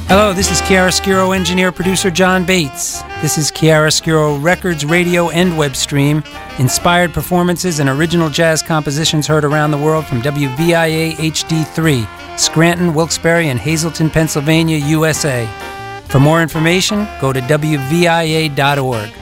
Hello, this is Chiaroscuro engineer-producer John Bates. This is Chiaroscuro Records radio and web stream. Inspired performances and original jazz compositions heard around the world from WVIA HD3, Scranton, Wilkes-Barre, and Hazleton, Pennsylvania, USA. For more information, go to WVIA.org.